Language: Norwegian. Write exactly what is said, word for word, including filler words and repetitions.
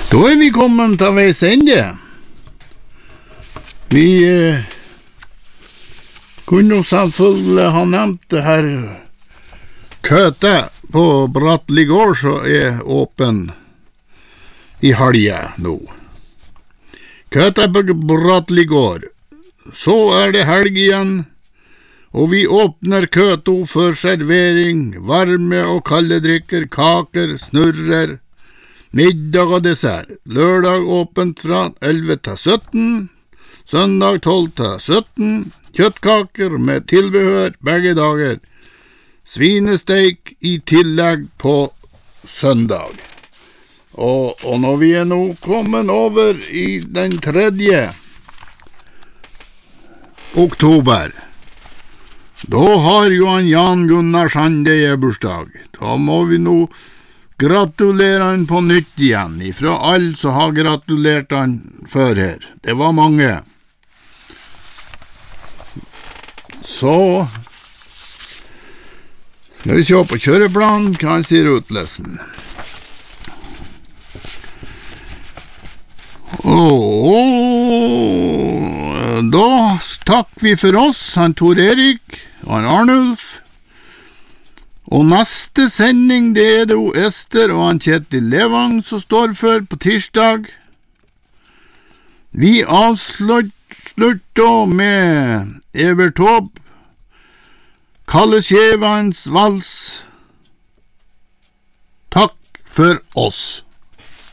Da er vi kommet til veis ende. Vi eh, kunne jo selvfølgelig ha nevnt det her køte på Bratteli gård, som er åpen i helga nå. Køte på Bratteli gård. Så er det helg igjen, og vi åpner køto for servering, varme og kalde drikker, kaker, snurrer, middag og dessert. Lørdag åpent fra elleve til sytten, søndag tolv til sytten, kjøttkaker med tilbehør begge dager, svinesteik i tillegg på søndag. Og, og når vi er nå kommet over i den tredje oktober, da har jo han Jan Gunnar Sande bursdag. Da må vi nå gratulere han på nytt igjen, ifra alle som har gratulert han før her. Det var mange. Så skal vi se på kjøreplanen, hva han sier utlesen. Og da takk vi for oss, han Tor Erik og han Arnulf. Og neste sending, det er det jo Ester og han Kjetil Levang som står for på tirsdag. Vi avslutter med Evert Taube, Kalle Kjevans vals. Takk for oss.